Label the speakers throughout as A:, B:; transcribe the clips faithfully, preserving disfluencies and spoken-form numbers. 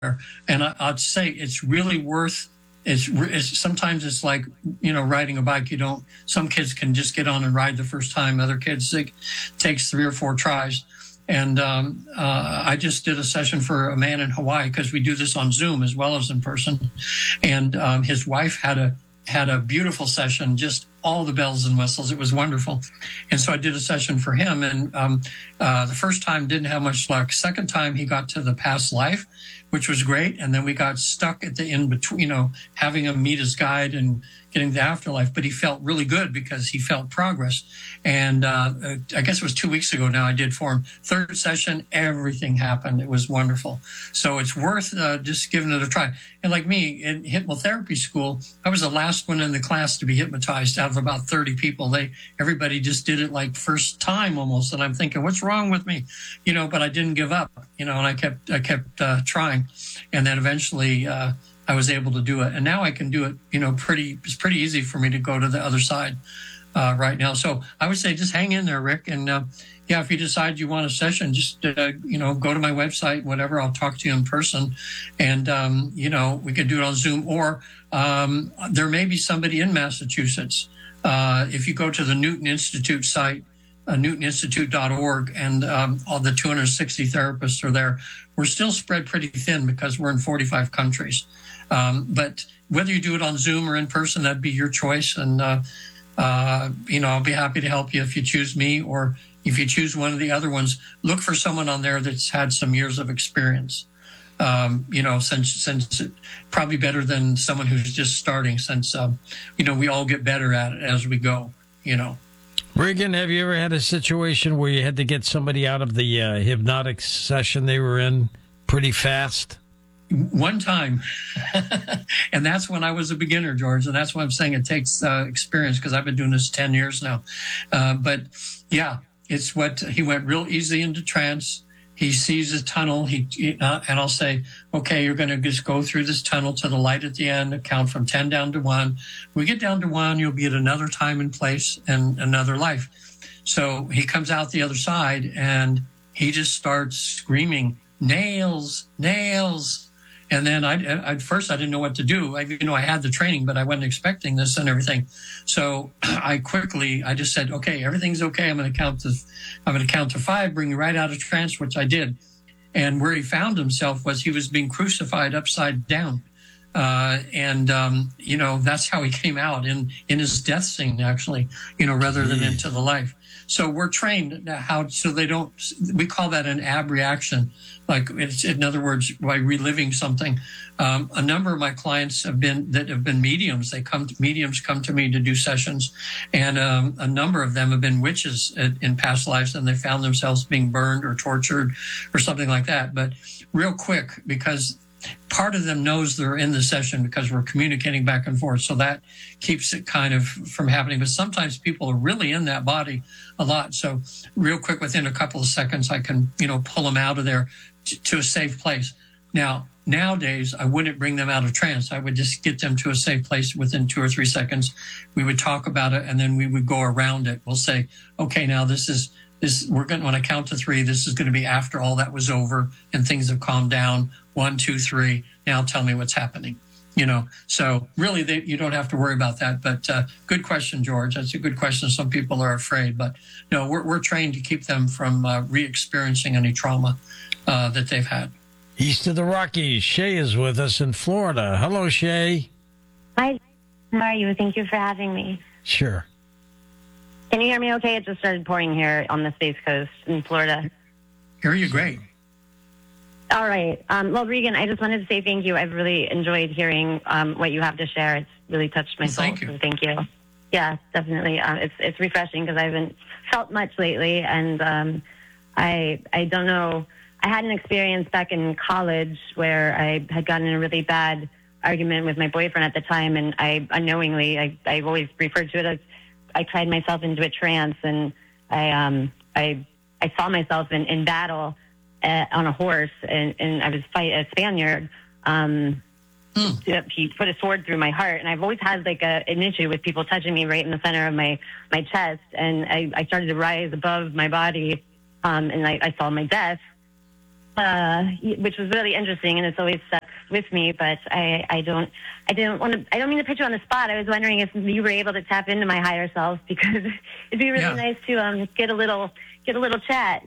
A: And I, I'd say it's really worth. It's, it's sometimes it's like, you know, riding a bike. You don't. Some kids can just get on and ride the first time. Other kids, it takes three or four tries. And um, uh, I just did a session for a man in Hawaii because we do this on Zoom as well as in person. And um, his wife had a had a beautiful session, just all the bells and whistles. It was wonderful. And so I did a session for him. And um, uh, the first time didn't have much luck. Second time he got to the past life, which was great. And then we got stuck at the in between, you know, having him meet his guide and getting the afterlife. But he felt really good because he felt progress. And uh, I guess it was two weeks ago now I did for him. Third session, everything happened. It was wonderful. So it's worth uh, just giving it a try. And like me, in hypnotherapy school, I was the last one in the class to be hypnotized out of about thirty people. They everybody just did it like first time almost. And I'm thinking, what's wrong with me? You know, but I didn't give up, you know, and I kept I kept uh, trying. And then eventually uh, I was able to do it. And now I can do it, you know, pretty, it's pretty easy for me to go to the other side uh, right now. So I would say just hang in there, Rick. And uh, yeah, if you decide you want a session, just, uh, you know, go to my website, whatever. I'll talk to you in person. And, um, you know, we could do it on Zoom. Or um, there may be somebody in Massachusetts. Uh, if you go to the Newton Institute site, uh, newton institute dot org, and um, all the two hundred sixty therapists are there. We're still spread pretty thin because we're in forty-five countries. Um, but whether you do it on Zoom or in person, that'd be your choice. And, uh, uh, you know, I'll be happy to help you if you choose me, or if you choose one of the other ones, look for someone on there that's had some years of experience. Um, you know, since, since it, probably better than someone who's just starting, since, um, you know, we all get better at it as we go, you know.
B: Regan, have you ever had a situation where you had to get somebody out of the uh, hypnotic session they were in pretty fast?
A: One time. And that's when I was a beginner, George. And that's why I'm saying it takes uh, experience, because I've been doing this ten years now. Uh, but yeah, it's what he went real easy into trance. He sees a tunnel. He uh, and I'll say, okay, you're going to just go through this tunnel to the light at the end, count from ten down to one. When we get down to one, you'll be at another time and place and another life. So he comes out the other side and he just starts screaming, nails, nails. And then I, at first I didn't know what to do. I, you know, I had the training, but I wasn't expecting this and everything. So I quickly, I just said, okay, everything's okay. I'm going to count to, I'm going to count to five, bring you right out of trance, which I did. And where he found himself was he was being crucified upside down. Uh, and, um, you know, that's how he came out in, in his death scene, actually, you know, rather than into the life. So we're trained how, so they don't, we call that an ab reaction. Like it's, in other words, by reliving something. Um, a number of my clients have been, that have been mediums. They come to, mediums come to me to do sessions. And, um, a number of them have been witches in, in past lives, and they found themselves being burned or tortured or something like that. But real quick, because part of them knows they're in the session because we're communicating back and forth. So that keeps it kind of from happening. But sometimes people are really in that body a lot. So real quick, within a couple of seconds, I can, you know, pull them out of there to, to a safe place. Now, nowadays, I wouldn't bring them out of trance. I would just get them to a safe place within two or three seconds. We would talk about it, and then we would go around it. We'll say, okay, now this is, this, we're going to, when I count to three, this is going to be after all that was over and things have calmed down. One, two, three. Now tell me what's happening. You know, so really they, you don't have to worry about that. But uh, good question, George. That's a good question. Some people are afraid, but no, we're, we're trained to keep them from uh, re-experiencing any trauma uh, that they've had.
B: East of the Rockies, Shay is with us in Florida. Hello, Shay.
C: Hi, how are you? Thank you for having me.
B: Sure.
C: Can you hear me okay? It just started pouring here on the Space Coast in Florida.
A: Hear you great.
C: All right. Um, well, Regan, I just wanted to say thank you. I've really enjoyed hearing um, what you have to share. It's really touched my
A: well,
C: soul.
A: Thank you.
C: So thank you. Yeah, definitely. Uh, it's it's refreshing because I haven't felt much lately, and um, I I don't know. I had an experience back in college where I had gotten in a really bad argument with my boyfriend at the time, and I unknowingly, I I've always referred to it as I cried myself into a trance, and I um I I saw myself in, in battle. Uh, on a horse, and, and I was fight a Spaniard. Um, mm. He put a sword through my heart, and I've always had like a, an issue with people touching me right in the center of my, my chest. And I, I started to rise above my body, um, and I, I saw my death. uh, which was really interesting, and it's always stuck with me. But I, I don't, I didn't want to. I don't mean to put you on the spot. I was wondering if you were able to tap into my higher self, because it'd be really
A: Yeah.
C: nice to um get a little get a little chat.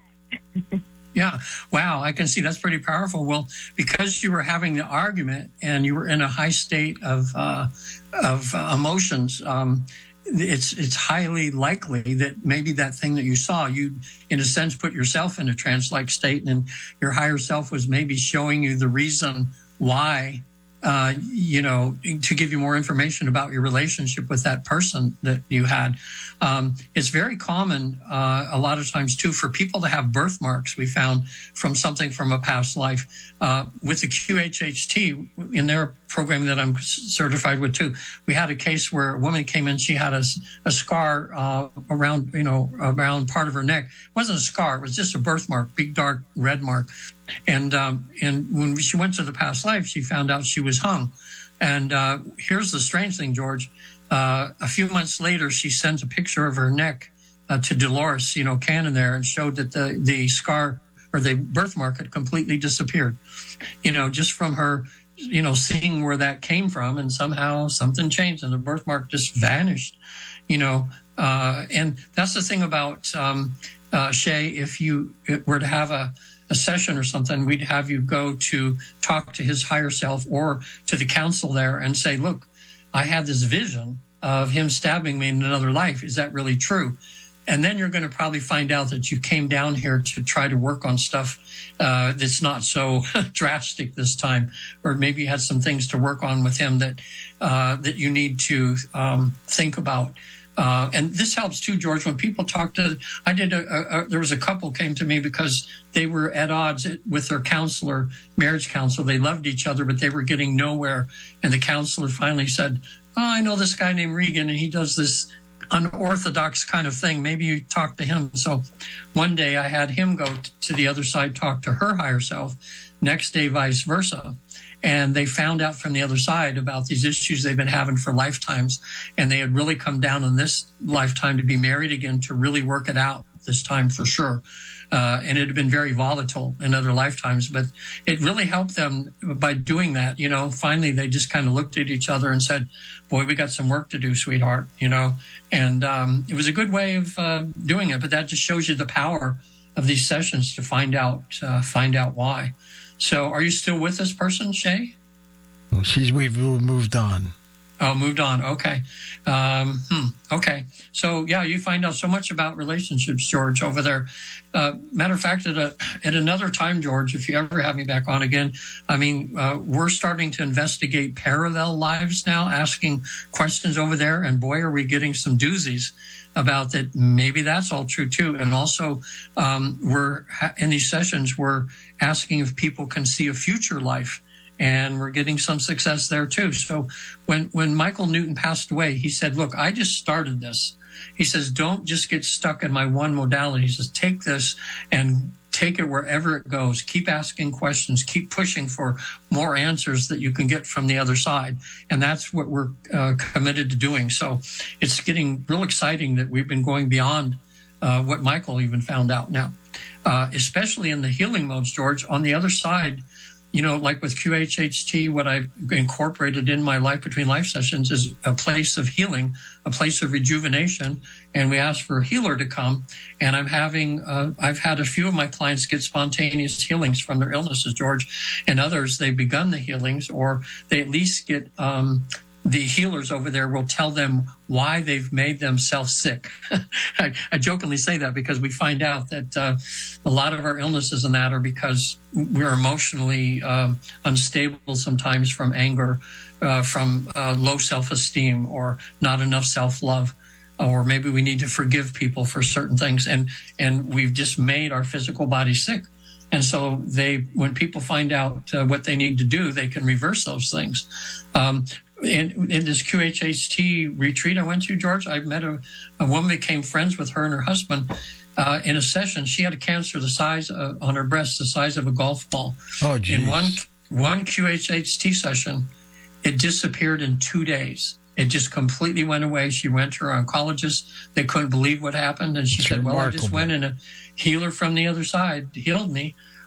A: Yeah. Wow. I can see that's pretty powerful. Well, because you were having the argument and you were in a high state of uh, of uh, emotions, um, it's it's highly likely that maybe that thing that you saw, you in a sense put yourself in a trance-like state, and your higher self was maybe showing you the reason why. Uh, you know, to give you more information about your relationship with that person that you had. Um, it's very common, uh, a lot of times too, for people to have birthmarks we found from something from a past life. Uh, with the Q H H T, in their program that I'm certified with too, we had a case where a woman came in, she had a, a scar uh, around, you know, around part of her neck. It wasn't a scar, it was just a birthmark, big dark red mark. And um, and when she went to the past life, she found out she was hung. And uh, here's the strange thing, George. Uh, a few months later, she sent a picture of her neck uh, to Dolores, you know, Cannon there, and showed that the, the scar or the birthmark had completely disappeared, you know, just from her, you know, seeing where that came from. And somehow something changed and the birthmark just vanished, you know. Uh, and that's the thing about um, uh, Shay, if you were to have a a session or something, we'd have you go to talk to his higher self or to the council there and say, look, I had this vision of him stabbing me in another life. Is that really true? And then you're going to probably find out that you came down here to try to work on stuff uh, that's not so drastic this time, or maybe you had some things to work on with him that uh, that you need to um, think about. Uh, and this helps too, George, when people talk to, I did a, a, a, there was a couple came to me because they were at odds with their counselor, marriage counselor. They loved each other, but they were getting nowhere. And the counselor finally said, oh, I know this guy named Regan, and he does this unorthodox kind of thing. Maybe you talk to him. So one day I had him go t- to the other side, talk to her higher self. Next day, vice versa. And they found out from the other side about these issues they've been having for lifetimes. And they had really come down in this lifetime to be married again, to really work it out this time for sure. Uh, and it had been very volatile in other lifetimes, but it really helped them by doing that. You know, finally, they just kind of looked at each other and said, boy, we got some work to do, sweetheart, you know. And um, it was a good way of uh, doing it. But that just shows you the power of these sessions to find out, uh, find out why. So are you still with this person, Shay?
B: Well, she's, we've moved on.
A: Oh, moved on. Okay. Um, hmm. Okay. So, yeah, you find out so much about relationships, George, over there. Uh, matter of fact, at, a, at another time, George, if you ever have me back on again, I mean, uh, we're starting to investigate parallel lives now, asking questions over there. And boy, are we getting some doozies about that. Maybe that's all true, too. And also, um, we're in these sessions, we're asking if people can see a future life. And we're getting some success there, too. So when, when Michael Newton passed away, he said, look, I just started this. He says, don't just get stuck in my one modality. He says, take this and take it wherever it goes. Keep asking questions. Keep pushing for more answers that you can get from the other side. And that's what we're uh, committed to doing. So it's getting real exciting that we've been going beyond uh, what Michael even found out now, uh, especially in the healing modes, George. On the other side, you know, like with Q H H T, what I've incorporated in my Life Between Life sessions is a place of healing, a place of rejuvenation. And we ask for a healer to come. And I'm having, uh, I've had a few of my clients get spontaneous healings from their illnesses, George. And others, they've begun the healings, or they at least get, um, the healers over there will tell them why they've made themselves sick. I, I jokingly say that because we find out that uh, a lot of our illnesses and that are because we're emotionally um, unstable sometimes from anger, uh, from uh, low self-esteem, or not enough self-love, or maybe we need to forgive people for certain things. And, and we've just made our physical body sick. And so they, when people find out uh, what they need to do, they can reverse those things. Um, In, in this Q H H T retreat I went to, George, I met a, a woman, became friends with her and her husband uh, in a session. She had a cancer the size of, on her breast, the size of a golf ball.
B: Oh, geez.
A: In one one Q H H T session, it disappeared in two days. It just completely went away. She went to her oncologist. They couldn't believe what happened. And she
B: It's
A: said, well, I just
B: remarkable.
A: went and a healer from the other side healed me.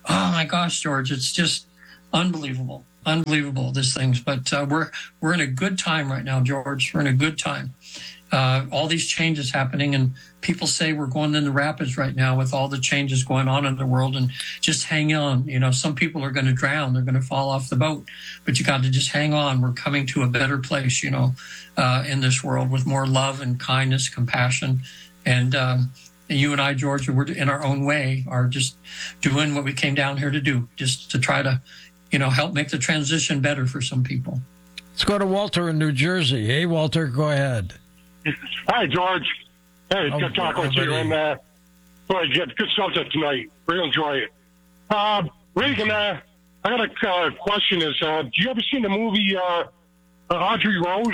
A: Oh my gosh, George, it's just unbelievable, unbelievable. This things, but uh, we're we're in a good time right now, George. We're in a good time. Uh, all these changes happening, and people say we're going in the rapids right now with all the changes going on in the world, and just hang on. You know, some people are going to drown, they're going to fall off the boat, but you got to just hang on. We're coming to a better place, you know, uh, in this world with more love and kindness, compassion, and um, you and I, George, we're in our own way are just doing what we came down here to do, just to try to, you know, help make the transition better for some people.
B: Let's go to Walter in New Jersey. Hey, Walter, go ahead.
D: Hi, George. Hey,
B: Oh,
D: good talking with you.
B: everybody.
D: And, uh, boy, good, good subject tonight. Really enjoy it. Uh, Regan, uh, I got a uh, question is, uh, do you ever seen the movie uh, uh, Audrey Rose?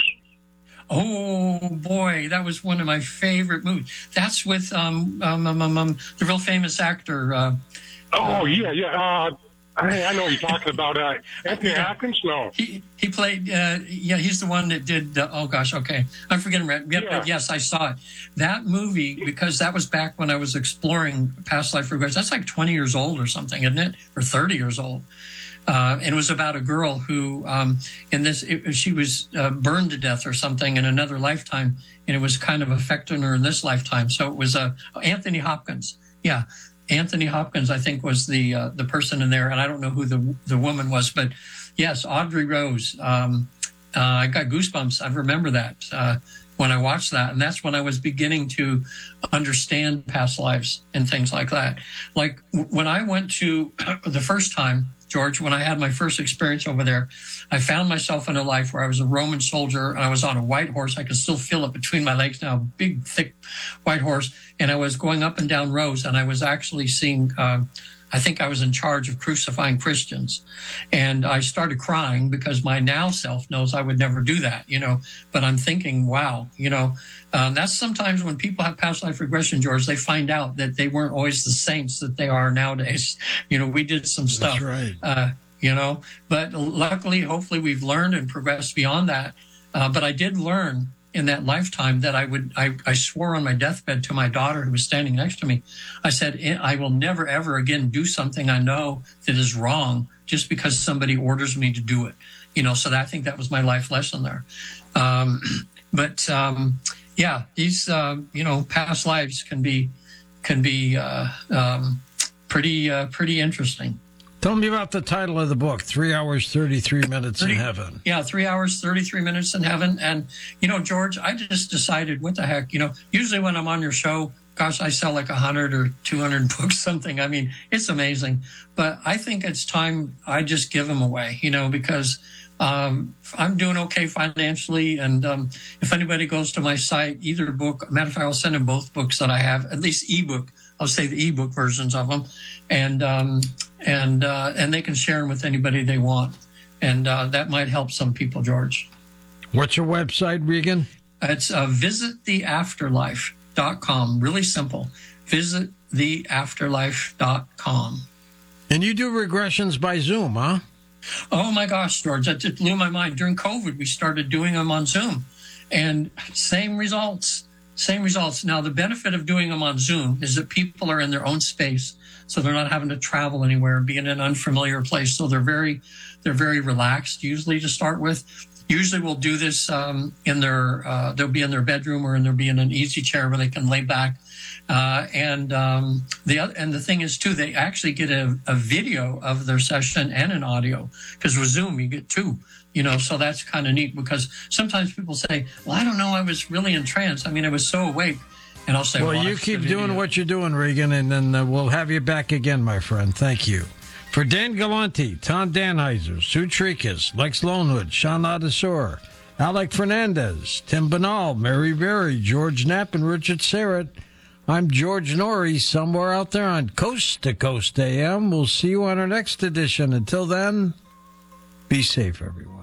A: Oh boy, that was one of my favorite movies. That's with um, um, um, um, um the real famous actor. Uh,
D: Oh, yeah, yeah. Uh, I, I know what you're talking about. Uh, Anthony
A: Yeah.
D: Hopkins? No.
A: he he played. Uh, yeah, he's the one that did. Uh, oh gosh, okay, I'm forgetting. Yep,
D: Yeah.
A: Yes, I saw it. That movie, because that was back when I was exploring past life regrets. That's like twenty years old or something, isn't it? Or thirty years old. Uh, and it was about a girl who, um, in this, it, she was uh, burned to death or something in another lifetime, and it was kind of affecting her in this lifetime. So it was uh, Anthony Hopkins. Yeah, Anthony Hopkins, I think, was the uh, the person in there, and I don't know who the the woman was, but yes, Audrey Rose. Um, uh, I got goosebumps. I remember that uh, when I watched that, and that's when I was beginning to understand past lives and things like that. Like w- when I went to the first time, George, when I had my first experience over there, I found myself in a life where I was a Roman soldier and I was on a white horse. I could still feel it between my legs now, big, thick white horse. And I was going up and down rows, and I was actually seeing, uh, I think I was in charge of crucifying Christians. And I started crying because my now self knows I would never do that, you know, but I'm thinking, wow, you know, um, that's sometimes when people have past life regression, George, they find out that they weren't always the saints that they are nowadays. You know, we did some stuff,
B: That's right.
A: uh, you know, but luckily, hopefully we've learned and progressed beyond that. Uh, but I did learn in that lifetime that I would, I, I swore on my deathbed to my daughter who was standing next to me. I said, I will never, ever again do something I know that is wrong just because somebody orders me to do it. You know, so that, I think that was my life lesson there. Um, but, um, yeah, these, uh, you know, past lives can be, can be, uh, um, pretty, uh, pretty interesting.
B: Tell me about the title of the book, Three Hours, thirty-three Minutes in
A: Three-
B: Heaven.
A: Yeah, three hours, thirty-three minutes in heaven. And, you know, George, I just decided, what the heck, you know, usually when I'm on your show, gosh, I sell like one hundred or two hundred books, something. I mean, it's amazing. But I think it's time I just give them away, you know, because um, I'm doing okay financially. And um, if anybody goes to my site, either book, matter of fact, I'll send them both books that I have, at least ebook. I'll say the ebook versions of them. And, um, and, uh, and they can share them with anybody they want. And uh, that might help some people, George.
B: What's your website, Regan?
A: It's uh, visit the afterlife dot com. Really simple. visit the afterlife dot com.
B: And you do regressions by Zoom, huh?
A: Oh my gosh, George, that just blew my mind. During COVID, we started doing them on Zoom, and same results, same results. Now, the benefit of doing them on Zoom is that people are in their own space, so they're not having to travel anywhere, be in an unfamiliar place. So they're very, they're very relaxed, usually to start with. Usually we'll do this um, in their, uh, they'll be in their bedroom or in they'll be in an easy chair where they can lay back. Uh, and um, the other, and the thing is too, they actually get a, a video of their session and an audio, because with Zoom you get two, you know, so that's kind of neat, because sometimes people say, well, I don't know, I was really in trance. I mean, I was so awake. And I'll say,
B: Well, you
A: watch the
B: keep doing
A: video.
B: what you're doing, Regan, and then uh, we'll have you back again, my friend. Thank you. For Dan Galante, Tom Danheiser, Sue Tricus, Lex Lonewood, Sean Adesor, Alec Fernandez, Tim Banal, Mary Berry, George Knapp, and Richard Serrett, I'm George Norrie, somewhere out there on Coast to Coast A M. We'll see you on our next edition. Until then, be safe, everyone.